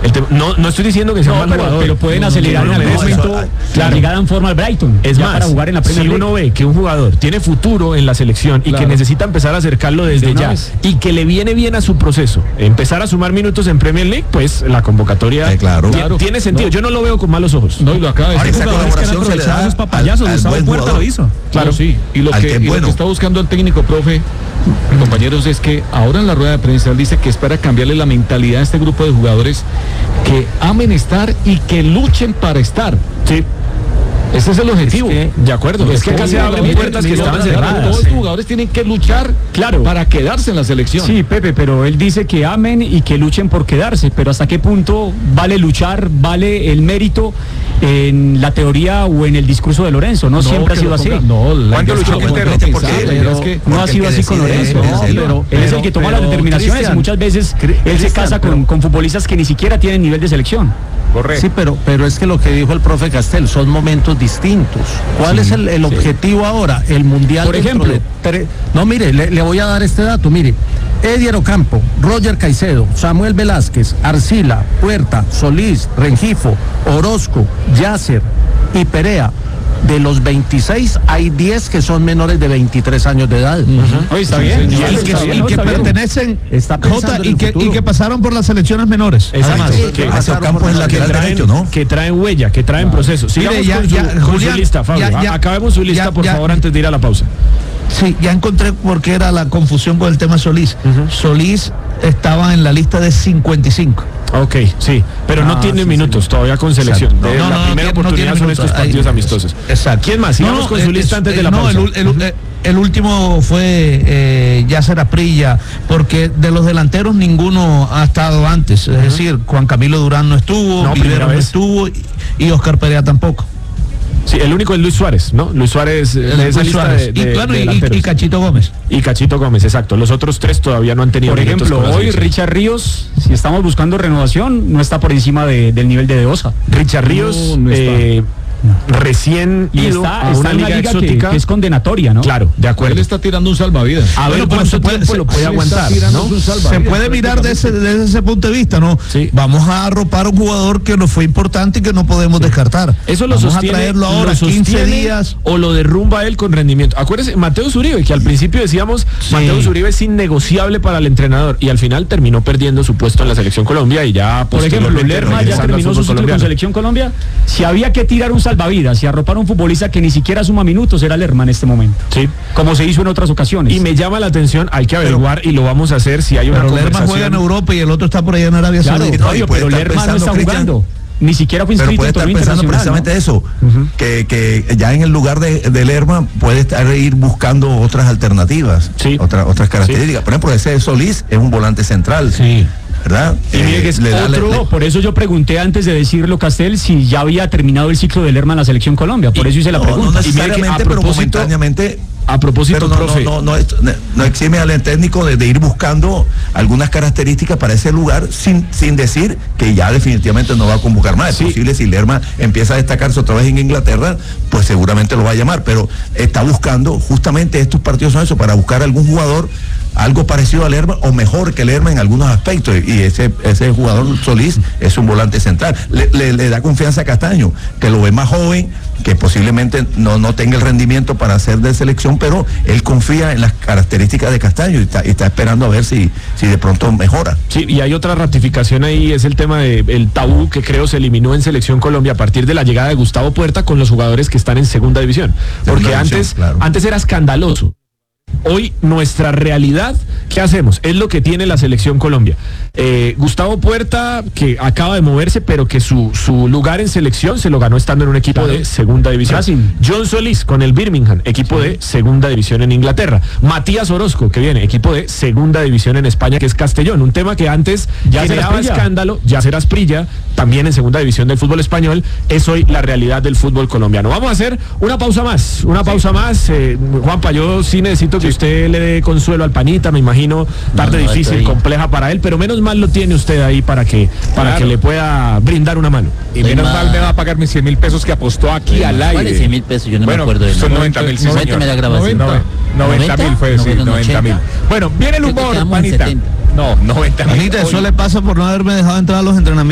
No estoy diciendo que sea un mal jugador, pero pueden acelerar en algún momento la llegada en forma al Brighton. Es más, para jugar en la Premier League. Si uno ve que un jugador tiene futuro en la selección y que necesita empezar a acercarlo desde ya y que le viene bien a su proceso, empezar a sumar minutos en Premier League, pues la convocatoria tiene sentido. Yo no lo veo con malos ojos. No, y lo acaba de decir. Esa colaboración se le da esos papayazos. Gustavo Puerta lo hizo. Claro, sí. Y lo que está buscando el técnico, profe, compañeros, es que ahora en la rueda de prensa él dice que espera cambiarle la mentalidad a este grupo de jugadores, que amen estar y que luchen para estar. Sí. Ese es el objetivo. De acuerdo. Es que acá se abren puertas que estaban cerradas. Todos los jugadores tienen que luchar para quedarse en la selección. Sí, Pepe, pero él dice que amen y que luchen por quedarse. Pero ¿hasta qué punto vale luchar, vale el mérito en la teoría o en el discurso de Lorenzo? No siempre ha sido así. ¿Cuándo luchó Quintero? No ha sido así con Lorenzo. Pero él es el que toma las determinaciones y muchas veces él se casa con futbolistas que ni siquiera tienen nivel de selección. Correcto. Sí, pero es que lo que dijo el profe Castel son momentos distintos. ¿Cuál es el objetivo ahora? El Mundial. Por ejemplo. No, mire, le voy a dar este dato, mire. Edier Ocampo, Roger Caicedo, Samuel Velázquez, Arcila, Puerta, Solís, Rengifo, Orozco, Yasser y Perea. De los 26 hay 10 que son menores de 23 años de edad. Oye, está bien. Y que pertenecen y que pasaron por las selecciones menores. Exacto. Que traen huella, que traen proceso. Sigamos con su lista, Fabio. Acabemos su lista, por favor, antes de ir a la pausa. Sí, ya encontré por qué era la confusión con el tema Solís. Solís estaba en la lista de 55. Ok, sí, pero no tiene minutos todavía con selección. La primera oportunidad son estos partidos amistosos. Exacto. ¿Quién más? Sigamos con su lista antes de la pausa. El último fue Yasser Asprilla, porque de los delanteros ninguno ha estado antes. Es decir, Juan Camilo Durán no estuvo, Vivero no estuvo y Oscar Perea tampoco. Sí, el único es Luis Suárez, ¿no? Luis Suárez de esa lista y Cachito Gómez. Y Cachito Gómez, exacto. Los otros tres todavía no han tenido. Por ejemplo, hoy Richard Ríos, si estamos buscando renovación, no está por encima del nivel de Osa. Richard Ríos recién ido a una liga exótica que es condenatoria, ¿no? Claro, de acuerdo. Él está tirando un salvavidas. A ver cuánto tiempo lo puede aguantar, ¿no? Se puede mirar desde ese punto de vista, ¿no? Sí. Vamos a arropar a un jugador que nos fue importante y que no podemos descartar. Eso lo sostiene, a traerlo ahora, 15 días. O lo derrumba él con rendimiento. Acuérdense, Mateus Uribe, que al principio decíamos, Mateus Uribe es innegociable para el entrenador y al final terminó perdiendo su puesto en la Selección Colombia y ya, por ejemplo, Lerma ya terminó su ciclo con Selección Colombia. Si había que tirar un salvavidas y arropar a un futbolista que ni siquiera suma minutos, era Lerma en este momento. Sí. Como se hizo en otras ocasiones. Y me llama la atención, hay que averiguar y lo vamos a hacer si hay una conversación. Lerma juega en Europa y el otro está por allá en Arabia Saudita. Pero Lerma no está jugando. Ni siquiera fue inscrito. Pero puede estar pensando precisamente eso, que ya en el lugar de Lerma puede ir buscando otras alternativas, otras características. Por ejemplo, ese Solís es un volante central. Sí. ¿Verdad? Y por eso yo pregunté antes de decirlo, Castel, si ya había terminado el ciclo de Lerma en la Selección Colombia. Por eso hice la pregunta. No necesariamente, pero momentáneamente. A propósito, profe, no exime al técnico de ir buscando algunas características para ese lugar sin decir que ya definitivamente no va a convocar más. Es posible, si Lerma empieza a destacarse otra vez en Inglaterra, pues seguramente lo va a llamar, pero está buscando justamente estos partidos son eso, para buscar algún jugador algo parecido a Lerma o mejor que Lerma en algunos aspectos, y ese jugador Solís es un volante central. Le da confianza a Castaño, que lo ve más joven, que posiblemente no tenga el rendimiento para ser de selección, pero él confía en las características de Castaño y está esperando a ver si de pronto mejora. Sí, y hay otra ratificación ahí, es el tema del tabú que creo se eliminó en Selección Colombia a partir de la llegada de Gustavo Puerta con los jugadores que están en segunda división, porque antes era escandaloso. Hoy nuestra realidad, ¿qué hacemos? Es lo que tiene la Selección Colombia. Gustavo Puerta, que acaba de moverse, pero que su lugar en selección se lo ganó estando en un equipo de segunda división. John Solís con el Birmingham, equipo de segunda división en Inglaterra. Matías Orozco, que viene, equipo de segunda división en España, que es Castellón. Un tema que antes generaba escándalo, Yasser Asprilla, también en segunda división del fútbol español, es hoy la realidad del fútbol colombiano. Vamos a hacer una pausa más. Juanpa, yo sí necesito que usted le dé consuelo al Panita, me imagino, tarde difícil, compleja para él, pero menos mal lo tiene usted ahí para que le pueda brindar una mano. Y menos mal me va a pagar mis 100.000 pesos que apostó aquí al aire. ¿Cuáles 100.000 pesos? Yo no me acuerdo de son 90.000, sí, señor. 90.000 fue, sí, 90.000. Bueno, viene el humor, Panita. No, 90.000. Panita, eso le pasa por no haberme dejado entrar a los entrenamientos.